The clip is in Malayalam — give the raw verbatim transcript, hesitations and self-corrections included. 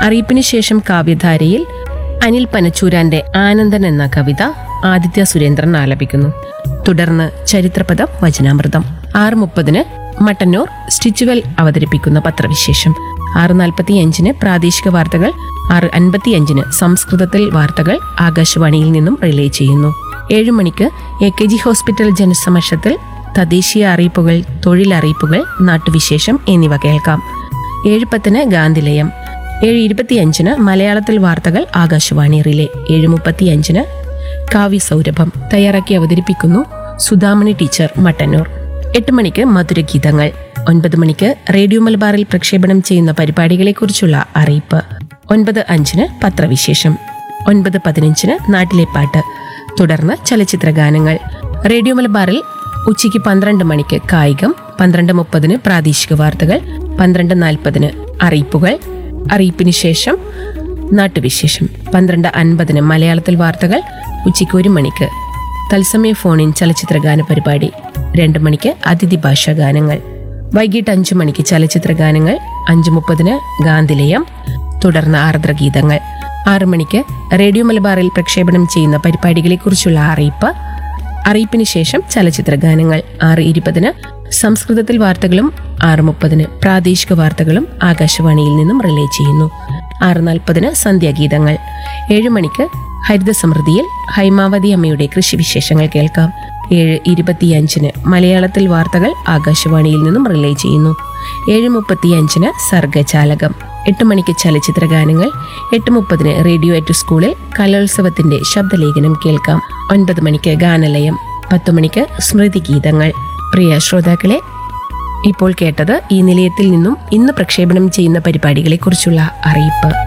അറിയിപ്പിന് ശേഷം കാവ്യധാരയിൽ അനിൽ പനച്ചൂരാന്റെ ആനന്ദൻ എന്ന കവിത ആദിത്യ സുരേന്ദ്രൻ ആലപിക്കുന്നു. തുടർന്ന് ചരിത്രപദം വചനാമൃതം. ആറ് മുപ്പതിന് മട്ടന്നൂർ സ്റ്റിച്ചുവെൽ അവതരിപ്പിക്കുന്ന പത്രവിശേഷം. ആറ് നാൽപ്പത്തി അഞ്ചിന് പ്രാദേശിക വാർത്തകൾ. ആറ് അൻപത്തി അഞ്ചിന് സംസ്കൃതത്തിൽ വാർത്തകൾ ആകാശവാണിയിൽ നിന്നും റിലേ ചെയ്യുന്നു. ഏഴു മണിക്ക് എ കെ ജി ഹോസ്പിറ്റൽ ജനസമക്ഷത്തിൽ തദ്ദേശീയ അറിയിപ്പുകൾ, തൊഴിലറിയിപ്പുകൾ, നാട്ടുവിശേഷം എന്നിവ കേൾക്കാം. ഏഴ് പത്തിന് ഗാന്ധിലയം. ഏഴ് ഇരുപത്തിയഞ്ചിന് മലയാളത്തിൽ വാർത്തകൾ ആകാശവാണി റിലേ. ഏഴ് മുപ്പത്തി അഞ്ചിന് കാവ്യസൗരഭം തയ്യാറാക്കി അവതരിപ്പിക്കുന്നു സുധാമണി ടീച്ചർ, മട്ടന്നൂർ. എട്ട് മണിക്ക് മധുരഗീതങ്ങൾ. ഒൻപത് മണിക്ക് റേഡിയോ മലബാറിൽ പ്രക്ഷേപണം ചെയ്യുന്ന പരിപാടികളെക്കുറിച്ചുള്ള അറിയിപ്പ്. ഒൻപത് അഞ്ചിന് പത്രവിശേഷം. ഒൻപത് പതിനഞ്ചിന് നാട്ടിലെ പാട്ട്. തുടർന്ന് ചലച്ചിത്ര ഗാനങ്ങൾ. റേഡിയോ മലബാറിൽ ഉച്ചയ്ക്ക് പന്ത്രണ്ട് മണിക്ക് കായികം. പന്ത്രണ്ട് മുപ്പതിന് പ്രാദേശിക വാർത്തകൾ. പന്ത്രണ്ട് നാൽപ്പതിന് അറിയിപ്പുകൾ. അറിയിപ്പിന് ശേഷം നാട്ടുവിശേഷം. പന്ത്രണ്ട് അൻപതിന് മലയാളത്തിൽ വാർത്തകൾ. ഉച്ചയ്ക്ക് ഒരു മണിക്ക് തത്സമയ ഫോണിൻ ചലച്ചിത്ര ഗാന പരിപാടി. രണ്ട് മണിക്ക് അതിഥി ഭാഷാ ഗാനങ്ങൾ. വൈകിട്ട് അഞ്ചു മണിക്ക് ചലച്ചിത്ര ഗാനങ്ങൾ. അഞ്ചു മുപ്പതിന് ഗാന്ധിലയം. തുടർന്ന് ആർദ്രഗീതങ്ങൾ. ആറു മണിക്ക് റേഡിയോ മലബാറിൽ പ്രക്ഷേപണം ചെയ്യുന്ന പരിപാടികളെക്കുറിച്ചുള്ള അറിയിപ്പ്. അറിയിപ്പിന് ശേഷം ചലച്ചിത്ര ഗാനങ്ങൾ. ആറ് ഇരുപതിന് സംസ്കൃതത്തിൽ വാർത്തകളും ആറ് മുപ്പതിന് പ്രാദേശിക വാർത്തകളും ആകാശവാണിയിൽ നിന്നും റിലേ ചെയ്യുന്നു. ആറ് നാൽപ്പതിന് സന്ധ്യാഗീതങ്ങൾ. ഏഴു മണിക്ക് ഹരിതസമൃദ്ധിയിൽ ഹൈമാവതി അമ്മയുടെ കൃഷിവിശേഷങ്ങൾ കേൾക്കാം. ഏഴ് ഇരുപത്തിയഞ്ചിന് മലയാളത്തിൽ വാർത്തകൾ ആകാശവാണിയിൽ നിന്നും റിലേ ചെയ്യുന്നു. ഏഴ് മുപ്പത്തിയഞ്ചിന് സർഗജാലകം. എട്ട് മണിക്ക് ചലച്ചിത്ര ഗാനങ്ങൾ. എട്ട് മുപ്പതിന് റേഡിയോ എറ്റ് സ്കൂളിൽ കലോത്സവത്തിന്റെ ശബ്ദലേഖനം കേൾക്കാം. ഒൻപത് മണിക്ക് ഗാനലയം. പത്ത് മണിക്ക് സ്മൃതി ഗീതങ്ങൾ. പ്രിയ ശ്രോതാക്കളെ, ഇപ്പോൾ കേട്ടത് ഈ നിലയത്തിൽ നിന്നും ഇന്ന് പ്രക്ഷേപണം ചെയ്യുന്ന പരിപാടികളെക്കുറിച്ചുള്ള അറിയിപ്പ്.